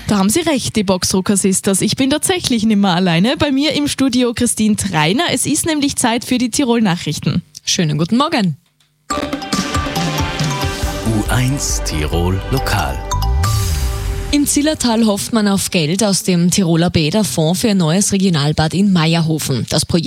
Da haben Sie recht, die Boxdrucker Sisters. Ich bin tatsächlich nicht mehr alleine. Bei mir im Studio Christine Treiner. Es ist nämlich Zeit für die Tirol-Nachrichten. Schönen guten Morgen. U1 Tirol Lokal. Im Zillertal hofft man auf Geld aus dem Tiroler Bäderfonds für ein neues Regionalbad in Meierhofen. Das Projekt